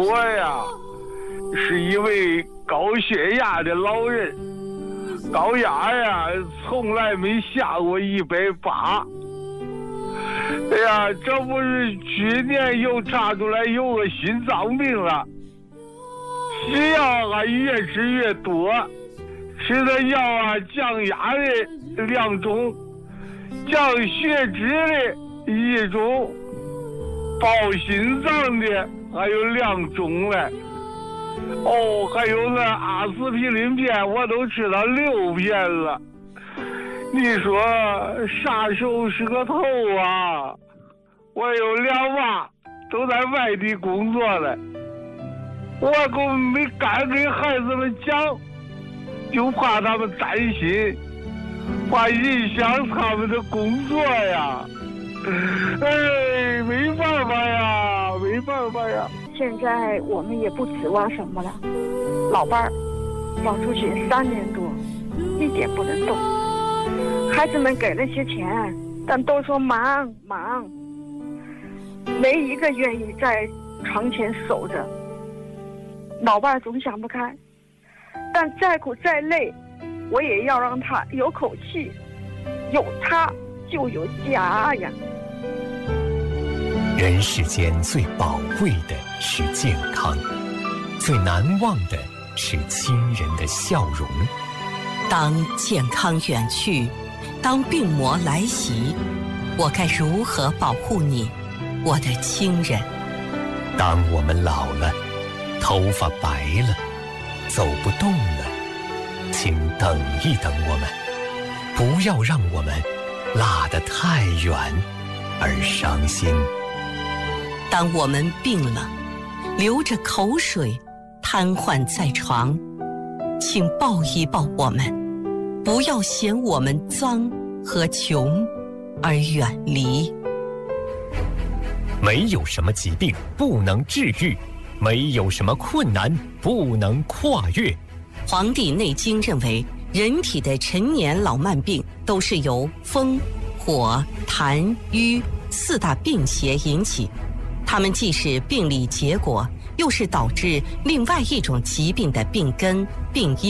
我呀是一位高血压的老人，高压呀从来没下过180。哎呀，这不是去年又查出来有个心脏病了，需要还越吃越多，吃的药啊降压的2种，降血脂的1种，保心脏的还有2种嘞。哦，还有那阿司匹林片我都吃了6片了。你说啥时候是个头啊？我有2娃都在外地工作了，我可没敢给孩子们讲，就怕他们担心，怕影响他们的工作呀。哎，没办法呀，没办法呀。 现在我们也不指望什么了，老伴儿保出去3年多，一点不能动。孩子们给了些钱，但都说忙，没一个愿意在床前守着。老伴儿总想不开，但再苦再累，我也要让他有口气，有他就有家呀。 人世间最宝贵的是健康，最难忘的是亲人的笑容。 当健康远去，当病魔来袭，我该如何保护你，我的亲人？ 当我们老了，头发白了，走不动了，请等一等我们，不要让我们落得太远而伤心。 当我们病了，流着口水，瘫痪在床，请抱一抱我们，不要嫌我们脏和穷而远离。 没有什么疾病不能治愈，没有什么困难不能跨越。 《黄帝内经》认为，人体的陈年老慢病都是由风、火、痰、瘀4大病邪引起，它们既是病理结果，又是导致另外一种疾病的病根、病因。